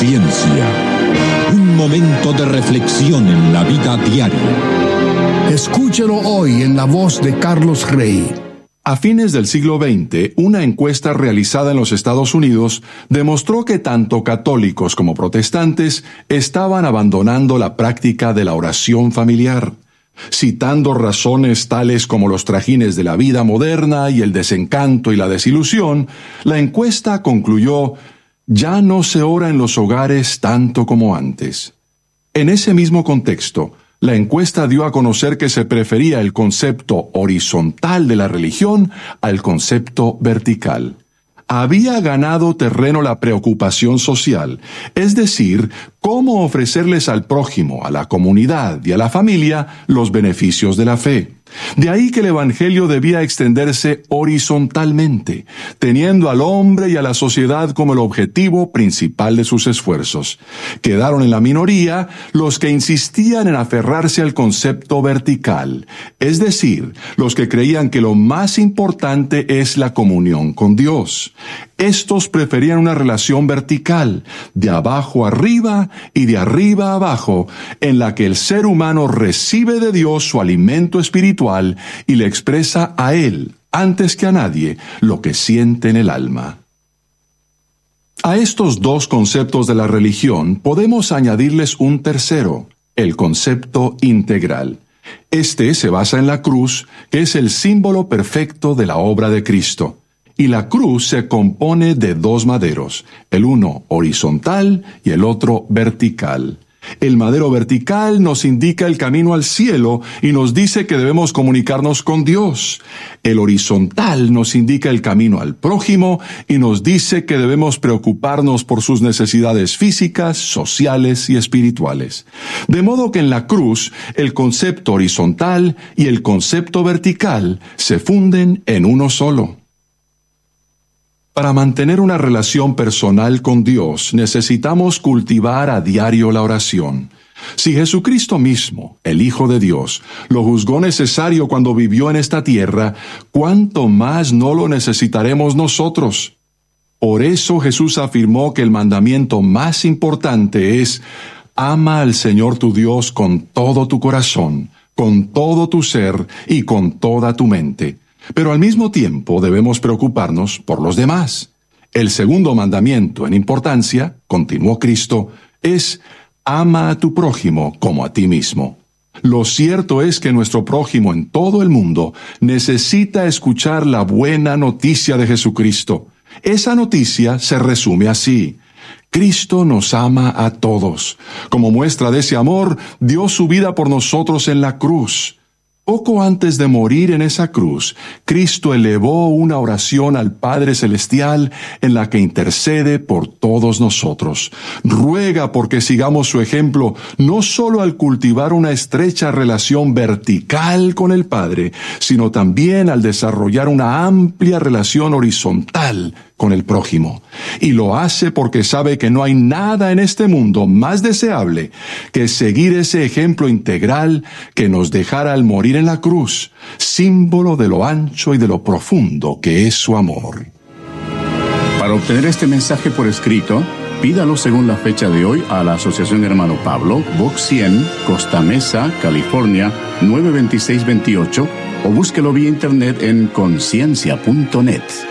Ciencia. Un momento de reflexión en la vida diaria. Escúchelo hoy en la voz de Carlos Rey. A fines del siglo XX, una encuesta realizada en los Estados Unidos demostró que tanto católicos como protestantes estaban abandonando la práctica de la oración familiar. Citando razones tales como los trajines de la vida moderna y el desencanto y la desilusión, la encuesta concluyó: ya no se ora en los hogares tanto como antes. En ese mismo contexto, la encuesta dio a conocer que se prefería el concepto horizontal de la religión al concepto vertical. Había ganado terreno la preocupación social, es decir, cómo ofrecerles al prójimo, a la comunidad y a la familia los beneficios de la fe. De ahí que el Evangelio debía extenderse horizontalmente, teniendo al hombre y a la sociedad como el objetivo principal de sus esfuerzos. Quedaron en la minoría los que insistían en aferrarse al concepto vertical, es decir, los que creían que lo más importante es la comunión con Dios. Estos preferían una relación vertical, de abajo arriba y de arriba abajo, en la que el ser humano recibe de Dios su alimento espiritual y le expresa a Él, antes que a nadie, lo que siente en el alma. A estos dos conceptos de la religión podemos añadirles un tercero, el concepto integral. Este se basa en la cruz, que es el símbolo perfecto de la obra de Cristo. Y la cruz se compone de dos maderos, el uno horizontal y el otro vertical. El madero vertical nos indica el camino al cielo y nos dice que debemos comunicarnos con Dios. El horizontal nos indica el camino al prójimo y nos dice que debemos preocuparnos por sus necesidades físicas, sociales y espirituales. De modo que en la cruz, el concepto horizontal y el concepto vertical se funden en uno solo. Para mantener una relación personal con Dios, necesitamos cultivar a diario la oración. Si Jesucristo mismo, el Hijo de Dios, lo juzgó necesario cuando vivió en esta tierra, ¿cuánto más no lo necesitaremos nosotros? Por eso Jesús afirmó que el mandamiento más importante es: ama al Señor tu Dios con todo tu corazón, con todo tu ser y con toda tu mente. Pero al mismo tiempo debemos preocuparnos por los demás. El segundo mandamiento en importancia, continuó Cristo, es: ama a tu prójimo como a ti mismo. Lo cierto es que nuestro prójimo en todo el mundo necesita escuchar la buena noticia de Jesucristo. Esa noticia se resume así: Cristo nos ama a todos. Como muestra de ese amor, dio su vida por nosotros en la cruz. Poco antes de morir en esa cruz, Cristo elevó una oración al Padre Celestial en la que intercede por todos nosotros. Ruega porque sigamos su ejemplo, no solo al cultivar una estrecha relación vertical con el Padre, sino también al desarrollar una amplia relación horizontal con el prójimo. Y lo hace porque sabe que no hay nada en este mundo más deseable que seguir ese ejemplo integral que nos dejara al morir en la cruz, símbolo de lo ancho y de lo profundo que es su amor. Para obtener este mensaje por escrito, pídalo según la fecha de hoy a la Asociación Hermano Pablo, Box 100, Costa Mesa, California, 92628, o búsquelo vía internet en conciencia.net.